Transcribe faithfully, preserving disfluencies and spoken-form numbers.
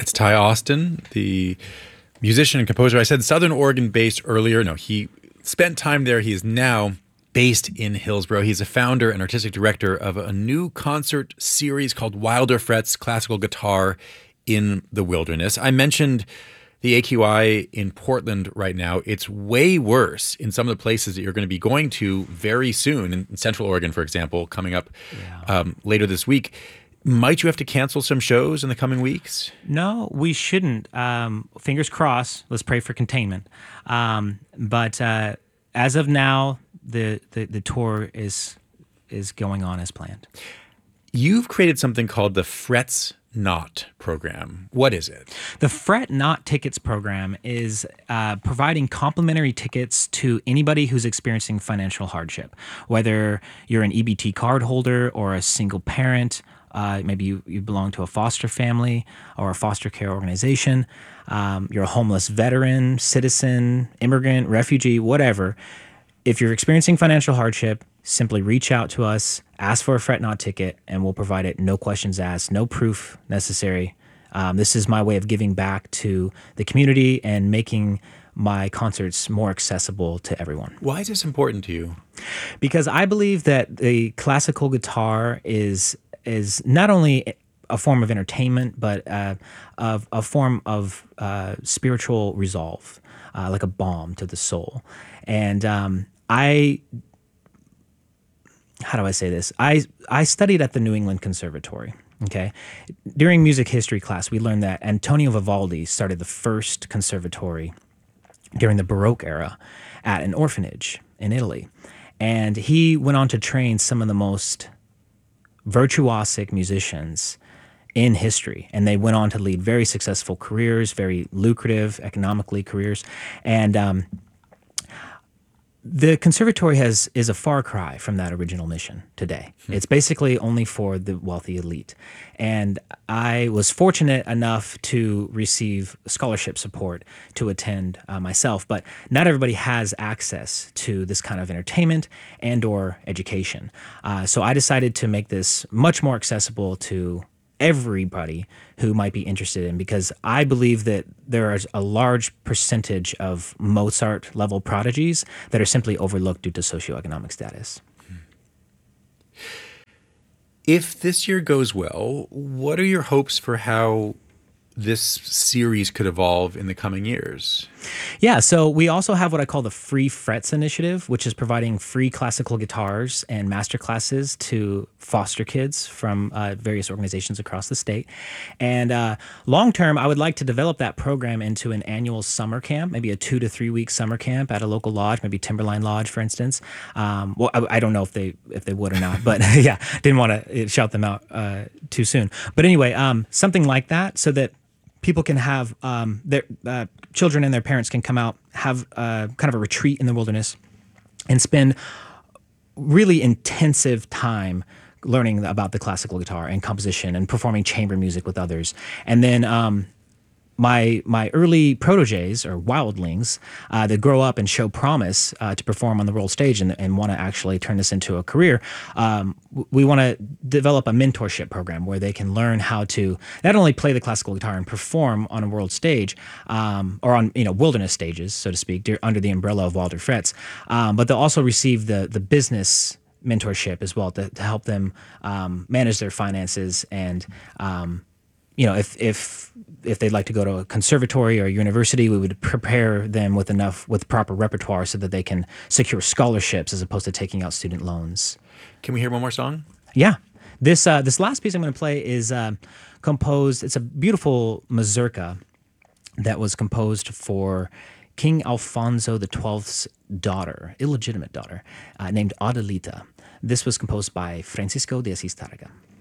It's Ty Austin, the musician and composer. I said Southern Oregon based earlier. No, he spent time there. He is now based in Hillsboro. He's a founder and artistic director of a new concert series called Wilder Frets, Classical Guitar in the Wilderness. I mentioned the A Q I in Portland right now. It's way worse in some of the places that you're going to be going to very soon, in Central Oregon, for example, coming up yeah. um, later this week. Might you have to cancel some shows in the coming weeks? No, we shouldn't. Um, fingers crossed. Let's pray for containment. Um, but uh, as of now, the, the the tour is is going on as planned. You've created something called the Frets Not program. What is it? The Fret Not Tickets program is uh, providing complimentary tickets to anybody who's experiencing financial hardship, whether you're an E B T card holder or a single parent. Uh, maybe you, you belong to a foster family or a foster care organization. Um, you're a homeless veteran, citizen, immigrant, refugee, whatever. If you're experiencing financial hardship, simply reach out to us, ask for a Fret Not ticket, and we'll provide it. No questions asked, no proof necessary. Um, this is my way of giving back to the community and making my concerts more accessible to everyone. Why is this important to you? Because I believe that the classical guitar is is not only a form of entertainment, but uh, of a form of uh, spiritual resolve, uh, like a balm to the soul. And um, I, how do I say this? I I studied at the New England Conservatory. Okay, during music history class, we learned that Antonio Vivaldi started the first conservatory during the Baroque era at an orphanage in Italy, and he went on to train some of the most virtuosic musicians in history, and they went on to lead very successful careers, very lucrative economically careers, and um, the conservatory has is a far cry from that original mission today. Hmm. It's basically only for the wealthy elite, and I was fortunate enough to receive scholarship support to attend uh, myself, but not everybody has access to this kind of entertainment and or education. Uh, so I decided to make this much more accessible to everybody who might be interested in, because I believe that there is a large percentage of Mozart level prodigies that are simply overlooked due to socioeconomic status. If this year goes well, what are your hopes for how this series could evolve in the coming years? Yeah, so we also have what I call the Free Frets Initiative, which is providing free classical guitars and master classes to foster kids from uh, various organizations across the state. And uh, long term, I would like to develop that program into an annual summer camp, maybe a two to three week summer camp at a local lodge, maybe Timberline Lodge, for instance. Um, well, I, I don't know if they if they would or not, but yeah, didn't want to shout them out uh, too soon. But anyway, um, something like that, so that people can have um, their uh, children and their parents can come out, have uh, kind of a retreat in the wilderness, and spend really intensive time learning about the classical guitar and composition and performing chamber music with others. And then um, my my early proteges or wildlings uh, that grow up and show promise uh, to perform on the world stage and, and want to actually turn this into a career, um, we want to develop a mentorship program where they can learn how to not only play the classical guitar and perform on a world stage um, or on you know wilderness stages, so to speak, under the umbrella of Wilder Frets, um, but they'll also receive the the business mentorship as well to, to help them um, manage their finances and um, you know, if if if they'd like to go to a conservatory or a university, we would prepare them with enough, with proper repertoire so that they can secure scholarships as opposed to taking out student loans. Can we hear one more song? Yeah. This uh, this last piece I'm going to play is uh, composed, it's a beautiful mazurka that was composed for King Alfonso the twelfth's daughter, illegitimate daughter, uh, named Adelita. This was composed by Francisco de Asís Tárrega.